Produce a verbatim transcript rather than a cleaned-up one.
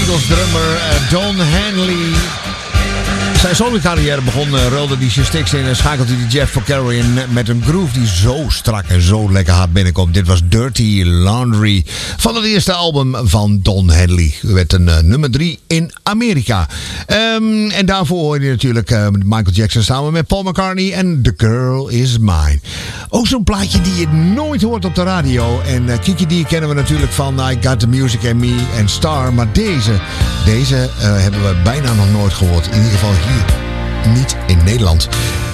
Eagles drummer uh, Don Henley. Zijn solo-carrière begon, uh, rolde die zijn sticks in en schakelde die Jeff Porcaro in met een groove die zo strak en zo lekker hard binnenkomt. Dit was Dirty Laundry van het eerste album van Don Henley. Werd een uh, nummer drie in Amerika. Um, en daarvoor hoorde je natuurlijk uh, Michael Jackson samen met Paul McCartney en The Girl Is Mine. Ook zo'n plaatje die je nooit hoort op de radio. En uh, Kiki D kennen we natuurlijk van I Got The Music and Me en Star. Maar deze, deze uh, hebben we bijna nog nooit gehoord. In ieder geval hier. Niet in Nederland.